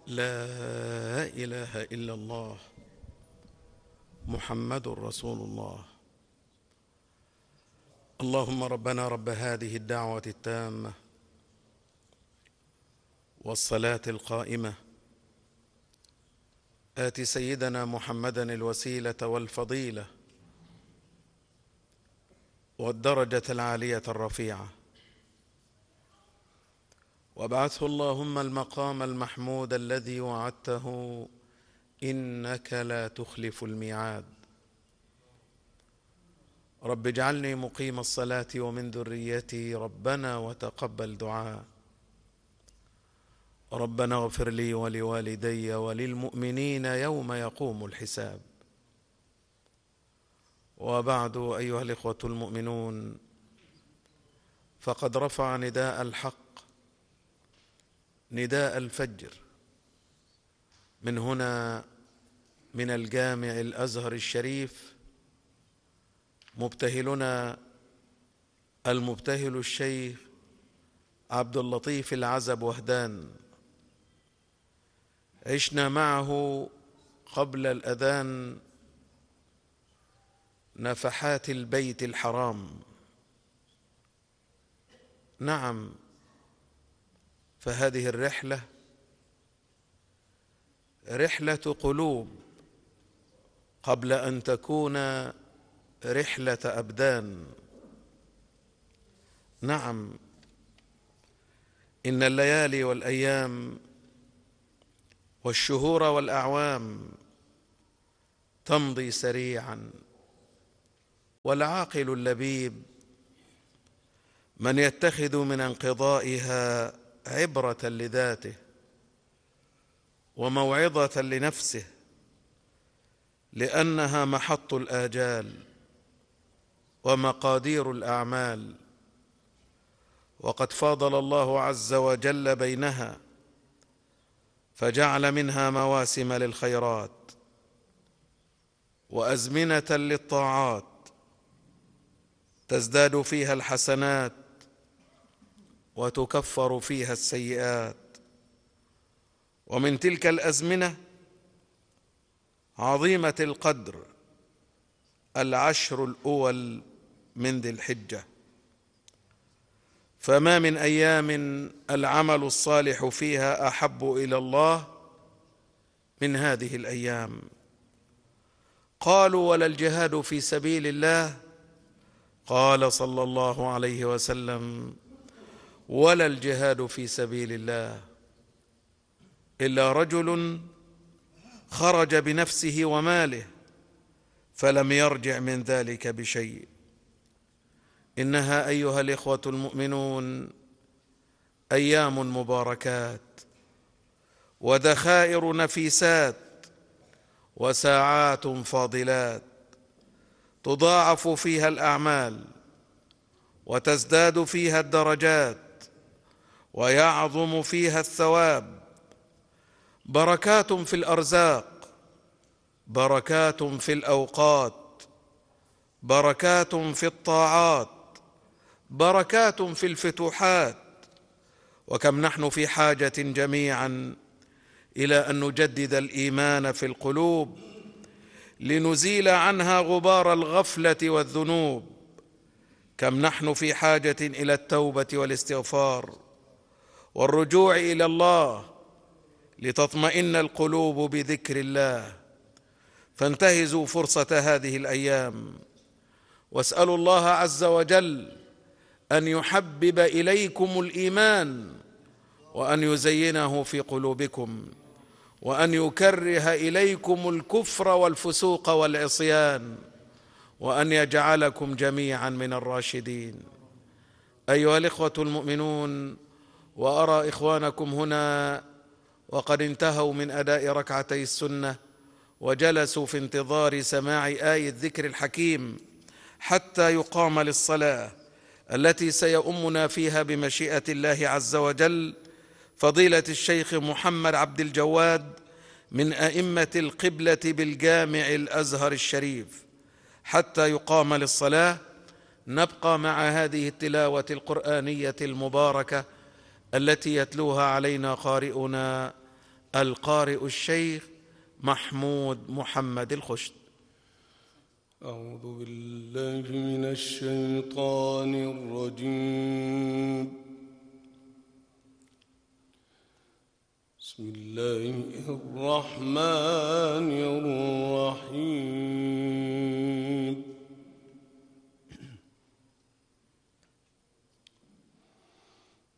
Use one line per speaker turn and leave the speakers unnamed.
لا إله إلا الله محمد رسول الله. اللهم ربنا رب هذه الدعوة التامة والصلاة القائمة، آت سيدنا محمدا الوسيلة والفضيلة والدرجة العالية الرفيعة، وابعثه اللهم المقام المحمود الذي وعدته إنك لا تخلف الميعاد. رب اجعلني مقيم الصلاة ومن ذريتي ربنا وتقبل دعاء. ربنا اغفر لي ولوالدي وللمؤمنين يوم يقوم الحساب. وبعد، أيها الإخوة المؤمنون، فقد رفع نداء الحق، نداء الفجر، من هنا من الجامع الأزهر الشريف مبتهلنا المبتهل الشيخ عبد اللطيف العزب وهدان. عشنا معه قبل الأذان نفحات البيت الحرام. نعم، فهذه الرحلة رحلة قلوب قبل أن تكون رحلة أبدان. نعم، إن الليالي والأيام والشهور والأعوام تمضي سريعا، والعاقل اللبيب من يتخذ من انقضائها عبرة لذاته وموعظة لنفسه، لأنها محط الآجال ومقادير الأعمال، وقد فاضل الله عز وجل بينها فجعل منها مواسم للخيرات وأزمنة للطاعات تزداد فيها الحسنات وتكفر فيها السيئات. ومن تلك الأزمنة عظيمة القدر العشر الأول من ذي الحجة، فما من أيام العمل الصالح فيها أحب إلى الله من هذه الأيام. قالوا: ولا الجهاد في سبيل الله؟ قال صلى الله عليه وسلم: ولا الجهاد في سبيل الله إلا رجل خرج بنفسه وماله فلم يرجع من ذلك بشيء. إنها أيها الإخوة المؤمنون أيام مباركات وذخائر نفيسات وساعات فاضلات تضاعف فيها الأعمال وتزداد فيها الدرجات ويعظم فيها الثواب. بركات في الأرزاق، بركات في الأوقات، بركات في الطاعات، بركات في الفتوحات. وكم نحن في حاجة جميعا إلى أن نجدد الإيمان في القلوب لنزيل عنها غبار الغفلة والذنوب. كم نحن في حاجة إلى التوبة والاستغفار والرجوع إلى الله لتطمئن القلوب بذكر الله. فانتهزوا فرصة هذه الأيام واسألوا الله عز وجل أن يحبب إليكم الإيمان وأن يزينه في قلوبكم وأن يكره إليكم الكفر والفسوق والعصيان وأن يجعلكم جميعا من الراشدين. أيها الإخوة المؤمنون، وأرى إخوانكم هنا وقد انتهوا من أداء ركعتي السنة وجلسوا في انتظار سماع آية الذكر الحكيم حتى يقام للصلاة التي سيؤمنا فيها بمشيئة الله عز وجل فضيلة الشيخ محمد عبد الجواد من أئمة القبلة بالجامع الأزهر الشريف. حتى يقام للصلاة نبقى مع هذه التلاوة القرآنية المباركة التي يتلوها علينا قارئنا القارئ الشيخ محمود محمد الخشت.
أعوذ بالله من الشيطان الرجيم. بسم الله الرحمن الرحيم.